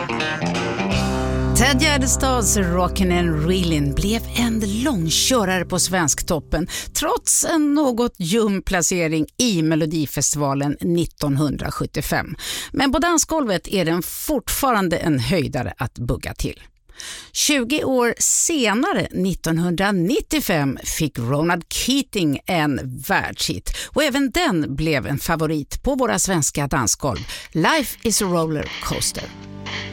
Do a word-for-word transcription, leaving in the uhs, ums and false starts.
Ted Gärdestads Rockin' and Reelin' blev en långkörare på Svensktoppen trots en något ljum placering i Melodifestivalen nittonhundrasjuttiofem. Men på dansgolvet är den fortfarande en höjdare att bugga till. tjugo år senare, nittonhundranittiofem, fick Ronan Keating en världshit och även den blev en favorit på våra svenska dansgolv. Life is a roller coaster.